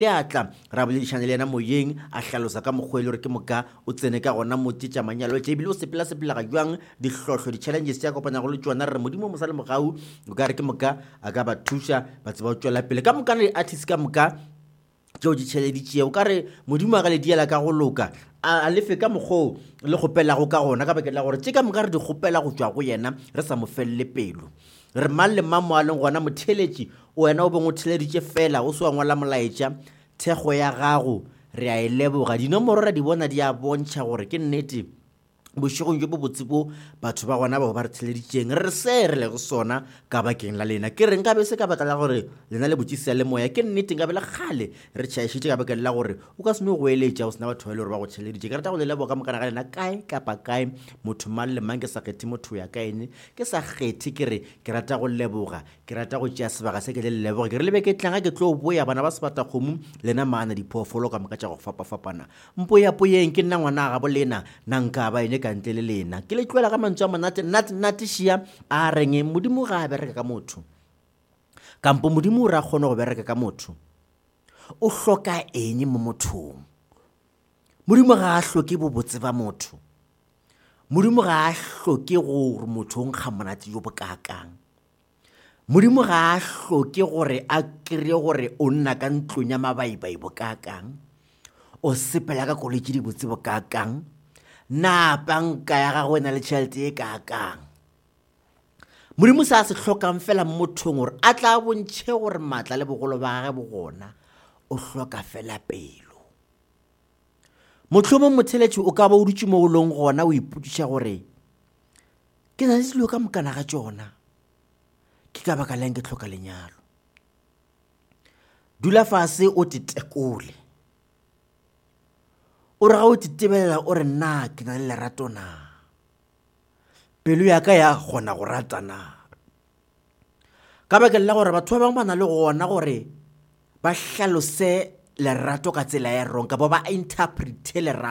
Atla ra boledišana le ena moyeng a hlalosa ka mokgwa le gore ke moka o tsene ka gona mo tša manyalo tše ebile o sepela jwang dihlohlo di-challenges tša kopanya go le tšona re modimo mo sa le mogau o ka re ke moka a ka ba thuša ba tseba o tšwela pele ka moka le artist ka moka tšeo di tšheleditšeo o ka re modimo a ga le diela ka go loka a lefe ka mokgwa le kgopelago ka gona ka bakeng la gore tše ka moka re di kgopela go tšwa go yena re sa mo felele pelo re mang le mang mo a leng gona motheletši wena o beng o theleditše fela o se wa ngwala molaetša thekgo ya gago re a e leboga dinomoro ra di bona di a bontšha gore ke nnete bošegong jo bo botse bo batho ba gona bao ba re theleditšeng re se re lego sona ka bakeng la lena ke reng ka be se ka baka la gore lena le botšisa le moya ke nnete nka be le kgale re tšhaišitše ka bakeng la gore o ka se no go eletša o sena batho ba e le gore ba go theleditše ke rata go le leboga ka mokana ga lena kae kapa kae motho mang le mang ke sa kgethe motho ya ka ene ke sa kgethe ke re ke rata go leboga ke rata go tšea sebaka se ke le leboga ke re lebe ke tlanga ke tlo boya bana ba sebata kgomo lena maana diphoofolo ka moka tša go fapafapana mpoyapoyeng ke nna ngwana ga bolena nanka ba ene ka ntle le lena ke le tloela ka mantswe a monate nate šia a reng modimo ga a bereka ka motho kampo modimo o re a kgone go bereka ka motho o hloka eng mo mothong modimo ga a hloke bobotse ba motho modimo ga a hloke gore motho o nkga monate jo bokakang modimo ga a hloke gore a kry gore o nna ka ntlong ya mabaibai bokakang o sepela ka kolotše di botse bokakang na banka ya gago ena le tšhelete e kakang modimo sa se hlokang fela mothong gore a tla bontšhe gore maatla le bogolo ba gage bo gona o hloka fela pelo mohlomong motheletši o ka ba o dutše mo go leng gona o ipotšiša gore ke na le dilo ka mokana ga tšona ke ka baka leng ke tlhoka lenyalo dula fase o tetekole o re ga o titebelela o re nna ke na le lerato na pelo ya ka ya kgona go rata na ka bakeng la gore batho ba bangwe ba na le gona gore ba hlalose lerato ka tsela ya ronka ba interprete lerato